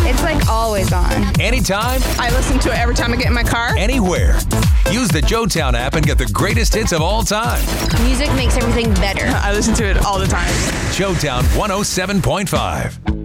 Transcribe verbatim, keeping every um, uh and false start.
It's like always on. Anytime, I listen to it every time I get in my car. anywhere. Use the Joetown app and get the greatest hits of all time. Music makes everything better. I listen to it all the time. Joetown one oh seven point five.